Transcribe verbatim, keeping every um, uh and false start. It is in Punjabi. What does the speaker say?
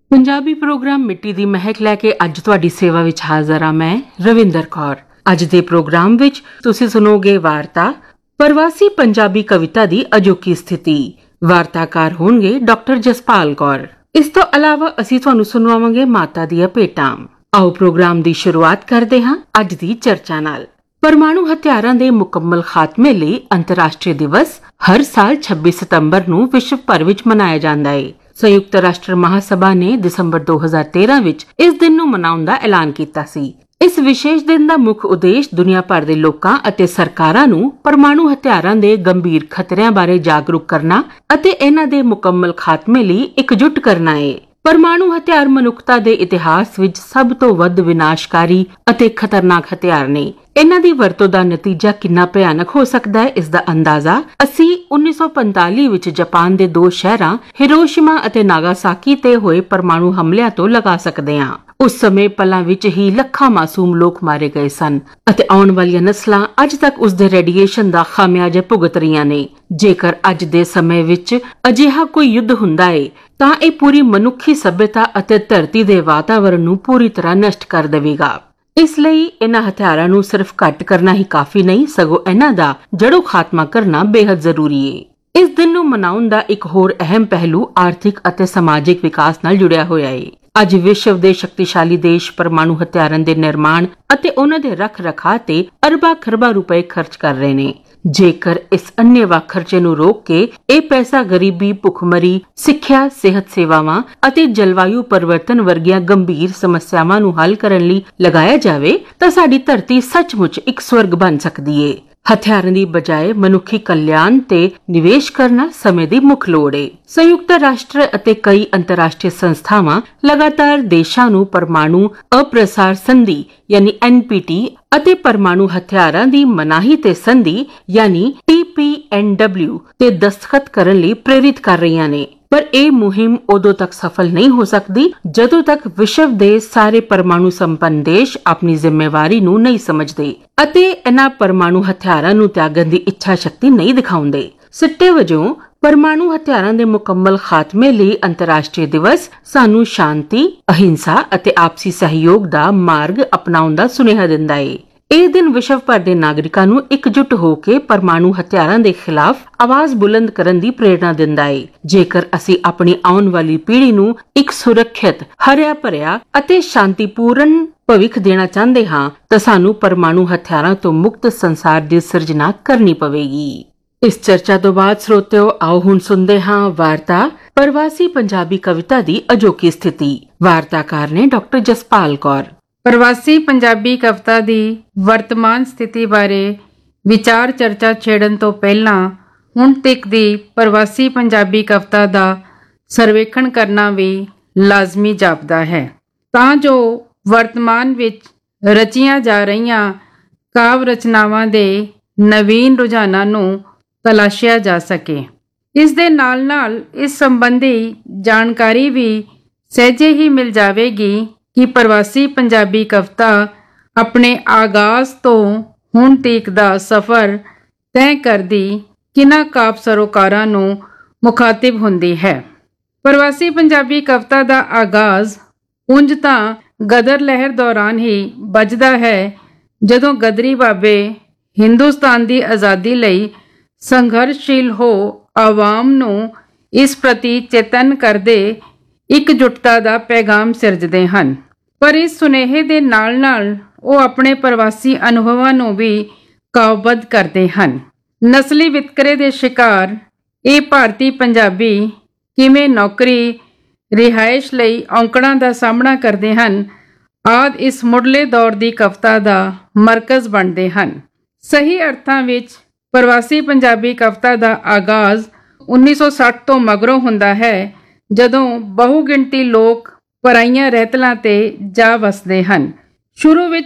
ਪੰਜਾਬੀ ਪ੍ਰੋਗਰਾਮ ਮਿੱਟੀ ਦੀ ਮਹਿਕ ਲੈ ਕੇ ਅੱਜ ਤੁਹਾਡੀ ਸੇਵਾ ਵਿੱਚ ਹਾਜ਼ਰ ਹਾਂ ਮੈਂ ਰਵਿੰਦਰ ਕੌਰ। ਅੱਜ ਦੇ ਪ੍ਰੋਗਰਾਮ ਵਿੱਚ ਤੁਸੀਂ ਸੁਣੋਗੇ ਵਾਰਤਾ ਪ੍ਰਵਾਸੀ ਪੰਜਾਬੀ ਕਵਿਤਾ ਦੀ ਅਜੋਕੀ ਸਥਿਤੀ। ਵਾਰਤਾਕਾਰ ਹੋਣਗੇ ਡਾਕਟਰ ਜਸਪਾਲ ਕੌਰ। ਇਸ ਤੋਂ ਇਲਾਵਾ ਅਸੀਂ ਤੁਹਾਨੂੰ ਸੁਣਾਵਾਂਗੇ ਮਾਤਾ ਦੀਆਂ ਭੇਟਾਂ। ਆਓ ਪ੍ਰੋਗਰਾਮ ਦੀ ਸ਼ੁਰੂਆਤ ਕਰਦੇ ਹਾਂ ਅੱਜ ਦੀ ਚਰਚਾ ਨਾਲ। ਪਰਮਾਣੂ ਹਥਿਆਰਾਂ ਦੇ ਮੁਕੰਮਲ ਖਾਤਮੇ ਲਈ ਅੰਤਰਰਾਸ਼ਟਰੀ ਦਿਵਸ ਹਰ ਸਾਲ ਛੱਬੀ ਸਤੰਬਰ ਨੂੰ ਵਿਸ਼ਵ ਭਰ ਵਿੱਚ ਮਨਾਇਆ ਜਾਂਦਾ ਹੈ। ਸੰਯੁਕਤ ਰਾਸ਼ਟਰ ਮਹਾਸਭਾ ਨੇ ਦਸੰਬਰ ਦੋ ਹਜ਼ਾਰ ਤੇਰਾਂ ਵਿੱਚ ਇਸ ਦਿਨ ਨੂੰ ਮਨਾਉਣ ਦਾ ਐਲਾਨ ਕੀਤਾ ਸੀ। ਇਸ ਵਿਸ਼ੇਸ਼ ਦਿਨ ਦਾ ਮੁੱਖ ਉਦੇਸ਼ ਦੁਨੀਆ ਭਰ ਦੇ ਲੋਕਾਂ ਅਤੇ ਸਰਕਾਰਾਂ ਨੂੰ ਪਰਮਾਣੂ ਹਥਿਆਰਾਂ ਦੇ ਗੰਭੀਰ ਖਤਰਿਆਂ ਬਾਰੇ ਜਾਗਰੂਕ ਕਰਨਾ ਅਤੇ ਇਹਨਾਂ ਦੇ ਮੁਕੰਮਲ ਖਾਤਮੇ ਲਈ ਇਕਜੁੱਟ ਕਰਨਾ ਹੈ। ਪਰਮਾਣੂ ਹਥਿਆਰ ਮਨੁੱਖਤਾ ਦੇ ਇਤਿਹਾਸ ਵਿੱਚ ਸਭ ਤੋਂ ਵੱਧ ਵਿਨਾਸ਼ਕਾਰੀ ਅਤੇ ਖਤਰਨਾਕ ਹਥਿਆਰ ਨੇ। ਇਹਨਾਂ ਦੀ ਵਰਤੋਂ ਦਾ ਨਤੀਜਾ ਕਿੰਨਾ ਭਿਆਨਕ ਹੋ ਸਕਦਾ ਹੈ, ਇਸ ਦਾ ਅੰਦਾਜ਼ਾ ਅਸੀਂ ਉੱਨੀ ਸੌ ਪੰਤਾਲੀ ਵਿੱਚ ਜਾਪਾਨ ਦੇ ਦੋ ਸ਼ਹਿਰਾਂ ਹਿਰੋਸ਼ੀਮਾ ਅਤੇ ਨਾਗਾਸਾਕੀ ਤੇ ਹੋਏ ਪਰਮਾਣੂ ਹਮਲਿਆਂ ਤੋਂ ਲਗਾ ਸਕਦੇ ਹਾਂ। ਉਸ ਸਮੇਂ ਪਲਾਂ ਵਿੱਚ ਹੀ ਲੱਖਾਂ ਮਾਸੂਮ ਲੋਕ ਮਾਰੇ ਗਏ ਸਨ ਅਤੇ ਆਉਣ ਵਾਲੀਆਂ ਨਸਲਾਂ ਅੱਜ ਤੱਕ ਉਸ ਦੇ ਰੇਡੀਏਸ਼ਨ ਦਾ ਖਾਮਿਆਜ਼ਾ ਭੁਗਤ ਰਹੀਆਂ ਨੇ। ਜੇਕਰ ਅੱਜ ਦੇ ਸਮੇਂ ਵਿੱਚ ਅਜਿਹਾ ਕੋਈ ਯੁੱਧ ਹੁੰਦਾ ਹੈ ਤਾਂ ਇਹ ਪੂਰੀ ਮਨੁੱਖੀ ਸਭਿਅਤਾ ਅਤੇ ਧਰਤੀ ਦੇ ਵਾਤਾਵਰਣ ਨੂੰ ਪੂਰੀ ਤਰ੍ਹਾਂ ਨਸ਼ਟ ਕਰ ਦੇਵੇਗਾ। ਇਸ ਲਈ ਇਹਨਾਂ ਹਥਿਆਰਾਂ ਨੂੰ ਸਿਰਫ ਘੱਟ ਕਰਨਾ ਹੀ ਕਾਫੀ ਨਹੀਂ, ਸਗੋਂ ਇਹਨਾਂ ਦਾ ਜੜੋਂ ਖਾਤਮਾ ਕਰਨਾ ਬੇहद ਜ਼ਰੂਰੀ ਹੈ। ਇਸ ਦਿਨ ਨੂੰ ਮਨਾਉਣ ਦਾ ਇੱਕ ਹੋਰ ਅਹਿਮ ਪਹਿਲੂ ਆਰਥਿਕ ਅਤੇ ਸਮਾਜਿਕ ਵਿਕਾਸ ਨਾਲ ਜੁੜਿਆ ਹੋਇਆ ਹੈ। ਅੱਜ ਵਿਸ਼ਵ ਦੇ ਸ਼ਕਤੀਸ਼ਾਲੀ ਦੇਸ਼ ਪਰਮਾਣੂ ਹਥਿਆਰਾਂ ਦੇ ਨਿਰਮਾਣ ਅਤੇ ਉਹਨਾਂ ਦੇ ਰੱਖ ਰਖਾਅ ਤੇ ਅਰਬਾਂ ਖਰਬਾਂ ਰੁਪਏ ਖਰਚ ਕਰ ਰਹੇ ਨੇ। ਜੇਕਰ ਇਸ ਅੰਨ੍ਹੇਵਾਹ ਖਰਚੇ ਨੂੰ ਰੋਕ ਕੇ ਇਹ ਪੈਸਾ ਗਰੀਬੀ, ਭੁੱਖਮਰੀ, ਸਿੱਖਿਆ, ਸਿਹਤ ਸੇਵਾਵਾਂ ਅਤੇ ਜਲਵਾਯੂ ਪਰਿਵਰਤਨ ਵਰਗੀਆਂ ਗੰਭੀਰ ਸਮੱਸਿਆਵਾਂ ਨੂੰ ਹੱਲ ਕਰਨ ਲਈ ਲਗਾਇਆ ਜਾਵੇ ਤਾਂ ਸਾਡੀ ਧਰਤੀ ਸੱਚਮੁੱਚ ਇੱਕ ਸਵਰਗ ਬਣ ਸਕਦੀ ਏ। ਹਥਿਆਰਾਂ ਦੀ ਬਜਾਏ ਮਨੁੱਖੀ ਕਲਿਆਣ ਤੇ ਨਿਵੇਸ਼ ਕਰਨਾ ਸਮੇਂ ਦੀ ਮੁੱਖ ਲੋੜ ਏ। ਸੰਯੁਕਤ ਰਾਸ਼ਟਰ ਅਤੇ ਕਈ ਅੰਤਰਰਾਸ਼ਟਰੀ ਸੰਸਥਾਵਾਂ ਲਗਾਤਾਰ ਦੇਸ਼ਾਂ ਨੂੰ ਪਰਮਾਣੂ ਅਪ੍ਰਸਾਰ ਸੰਧੀ ਯਾਨੀ ਐਨ ਪੀ ਟੀ ਅਤੇ ਪਰਮਾਣੂ ਹਥਿਆਰਾਂ ਦੀ ਮਨਾਹੀ ਤੇ ਸੰਧੀ ਯਾਨੀ ਟੀ ਪੀ ਐਨ ਡਬਲਿਊ ਤੇ ਦਸਤਖਤ ਕਰਨ ਲਈ ਪ੍ਰੇਰਿਤ ਕਰ ਰਹੀਆਂ ਨੇ। ਪਰ ਇਹ ਮੁਹਿੰਮ ਉਦੋਂ ਤੱਕ ਸਫਲ ਨਹੀਂ ਹੋ ਸਕਦੀ ਜਦੋਂ ਤੱਕ ਵਿਸ਼ਵ ਦੇ ਸਾਰੇ ਪਰਮਾਣੂ ਸੰਪੰਨ ਦੇਸ਼ ਆਪਣੀ ਜ਼ਿੰਮੇਵਾਰੀ ਨੂੰ ਨਹੀਂ ਸਮਝਦੇ ਅਤੇ ਇਹਨਾਂ ਪਰਮਾਣੂ ਹਥਿਆਰਾਂ ਨੂੰ ਤਿਆਗਣ ਦੀ ਇੱਛਾ ਸ਼ਕਤੀ ਨਹੀਂ ਦਿਖਾਉਂਦੇ। ਸਿੱਟੇ ਵਜੋਂ ਪਰਮਾਣੂ ਹਥਿਆਰਾਂ ਦੇ ਮੁਕੰਮਲ ਖਾਤਮੇ ਲਈ ਅੰਤਰਰਾਸ਼ਟਰੀ ਦਿਵਸ ਸਾਨੂੰ ਸ਼ਾਂਤੀ, ਅਹਿੰਸਾ ਅਤੇ ਆਪਸੀ ਸਹਿਯੋਗ ਦਾ ਮਾਰਗ ਅਪਣਾਉਣ ਦਾ ਸੁਨੇਹਾ ਦਿੰਦਾ ਹੈ। ਇਹ ਦਿਨ ਵਿਸ਼ਵ ਭਰ ਦੇ ਨਾਗਰਿਕਾਂ ਨੂੰ ਇਕਜੁੱਟ ਹੋ ਕੇ ਪਰਮਾਣੂ ਹਥਿਆਰਾਂ ਦੇ ਖਿਲਾਫ ਆਵਾਜ਼ ਬੁਲੰਦ ਕਰਨ ਦੀ ਪ੍ਰੇਰਣਾ ਦਿੰਦਾ ਹੈ। ਜੇਕਰ ਅਸੀਂ ਆਪਣੀ ਆਉਣ ਵਾਲੀ ਪੀੜ੍ਹੀ ਨੂੰ ਇੱਕ ਸੁਰੱਖਿਅਤ, ਹਰਿਆ ਭਰਿਆ ਅਤੇ ਸ਼ਾਂਤੀਪੂਰਨ ਭਵਿੱਖ ਦੇਣਾ ਚਾਹੁੰਦੇ ਹਾਂ ਤਾਂ ਸਾਨੂੰ ਪਰਮਾਣੂ ਹਥਿਆਰਾਂ ਤੋਂ ਮੁਕਤ ਸੰਸਾਰ ਦੀ ਸਿਰਜਣਾ ਕਰਨੀ ਪਵੇਗੀ। ਇਸ ਚਰਚਾ ਤੋਂ ਬਾਅਦ ਸਰੋਤਿਓ, ਆਓ ਹੁਣ ਸੁਣਦੇ ਹਾਂ ਵਾਰਤਾ ਪ੍ਰਵਾਸੀ ਪੰਜਾਬੀ ਕਵਿਤਾ ਦੀ ਅਜੋਕੀ ਸਥਿਤੀ। ਵਾਰਤਾਕਾਰ ਨੇ ਡਾਕਟਰ ਜਸਪਾਲ ਕੌਰ। ਪ੍ਰਵਾਸੀ ਪੰਜਾਬੀ ਕਵਿਤਾ ਦੀ ਵਰਤਮਾਨ ਸਥਿਤੀ ਬਾਰੇ ਵਿਚਾਰ ਚਰਚਾ ਛੇੜਨ ਤੋਂ ਪਹਿਲਾਂ ਹੁਣ ਤੱਕ ਦੀ ਪ੍ਰਵਾਸੀ ਪੰਜਾਬੀ ਕਵਿਤਾ ਦਾ ਸਰਵੇਖਣ ਕਰਨਾ ਵੀ ਲਾਜ਼ਮੀ ਜਾਪਦਾ ਹੈ ਤਾਂ ਜੋ ਵਰਤਮਾਨ ਵਿੱਚ ਰਚੀਆਂ ਜਾ ਰਹੀਆਂ ਕਾਵਿ ਰਚਨਾਵਾਂ ਦੇ ਨਵੀਨ ਰੁਝਾਨਾਂ ਨੂੰ ਤਲਾਸ਼ਿਆ ਜਾ ਸਕੇ। ਇਸ ਦੇ ਨਾਲ ਨਾਲ ਇਸ ਸੰਬੰਧੀ ਜਾਣਕਾਰੀ ਵੀ ਸਹਿਜੇ ਹੀ ਮਿਲ ਜਾਵੇਗੀ ਕਿ ਪ੍ਰਵਾਸੀ ਪੰਜਾਬੀ ਕਵਿਤਾ ਆਪਣੇ ਆਗਾਜ਼ ਤੋਂ ਹੁਣ ਤੱਕ ਦਾ ਸਫ਼ਰ ਤੈਅ ਕਰਦੀ ਕਿਹਨਾਂ ਕਾਵਿ ਸਰੋਕਾਰਾਂ ਨੂੰ ਮੁਖਾਤਿਬ ਹੁੰਦੀ ਹੈ। ਪ੍ਰਵਾਸੀ ਪੰਜਾਬੀ ਕਵਿਤਾ ਦਾ ਆਗਾਜ਼ ਉਂਝ ਤਾਂ ਗਦਰ ਲਹਿਰ ਦੌਰਾਨ ਹੀ ਵੱਜਦਾ ਹੈ, ਜਦੋਂ ਗਦਰੀ ਬਾਬੇ ਹਿੰਦੁਸਤਾਨ ਦੀ ਆਜ਼ਾਦੀ ਲਈ ਸੰਘਰਸ਼ਸ਼ੀਲ ਹੋ ਆਵਾਮ ਨੂੰ ਇਸ ਪ੍ਰਤੀ ਚੇਤਨ ਕਰਦੇ ਇਕਜੁੱਟਤਾ ਦਾ ਪੈਗਾਮ ਸਿਰਜਦੇ ਹਨ। ਪਰ ਇਸ ਸੁਨੇਹੇ ਦੇ ਨਾਲ ਨਾਲ ਉਹ ਆਪਣੇ ਪ੍ਰਵਾਸੀ ਅਨੁਭਵਾਂ ਨੂੰ ਵੀ ਕਾਵਿਬੱਧ ਕਰਦੇ ਹਨ। ਨਸਲੀ ਵਿਤਕਰੇ ਦੇ ਸ਼ਿਕਾਰ ਇਹ ਭਾਰਤੀ ਪੰਜਾਬੀ ਕਿਵੇਂ ਨੌਕਰੀ, ਰਿਹਾਇਸ਼ ਲਈ ਔਂਕੜਾਂ ਦਾ ਸਾਹਮਣਾ ਕਰਦੇ ਹਨ ਆਦਿ ਇਸ ਮੁੱਢਲੇ ਦੌਰ ਦੀ ਕਵਿਤਾ ਦਾ ਮਰਕਜ਼ ਬਣਦੇ ਹਨ। ਸਹੀ ਅਰਥਾਂ ਵਿੱਚ ਪ੍ਰਵਾਸੀ ਪੰਜਾਬੀ ਕਵਿਤਾ ਦਾ ਆਗਾਜ਼ ਉੱਨੀ ਸੌ ਸੱਠ ਤੋਂ ਮਗਰੋਂ ਹੁੰਦਾ ਹੈ, ਜਦੋਂ ਬਹੁ ਗਿਣਤੀ ਲੋਕ ਪਰਾਈਆਂ ਰਹਿਤਲਾਂ ਤੇ ਜਾ ਵਸਦੇ ਹਨ। ਸ਼ੁਰੂ ਵਿੱਚ